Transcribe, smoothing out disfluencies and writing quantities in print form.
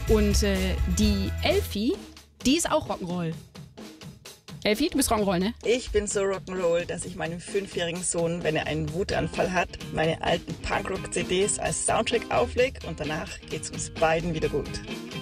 Und die Elfi, die ist auch Rock'n'Roll. Elfi, du bist Rock'n'Roll, ne? Ich bin so Rock'n'Roll, dass ich meinem 5-jährigen Sohn, wenn er einen Wutanfall hat, meine alten Punkrock-CDs als Soundtrack auflege und danach geht's uns beiden wieder gut.